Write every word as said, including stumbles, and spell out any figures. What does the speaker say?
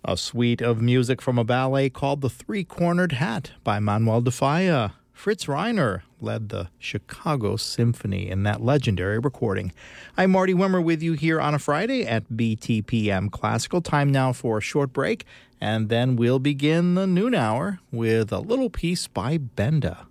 A suite of music from a ballet called The Three-Cornered Hat by Manuel de Falla. Fritz Reiner led the Chicago Symphony in that legendary recording. I'm Marty Wimmer with you here on a Friday at B T P M Classical. Time now for a short break, and then we'll begin the noon hour with a little piece by Benda.